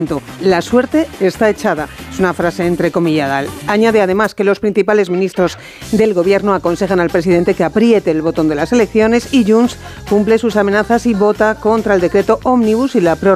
La suerte está echada, es una frase entrecomillada. Añade además que los principales ministros del gobierno aconsejan al presidente que apriete el botón de las elecciones y Junts cumple sus amenazas y vota contra el decreto ómnibus y la prórroga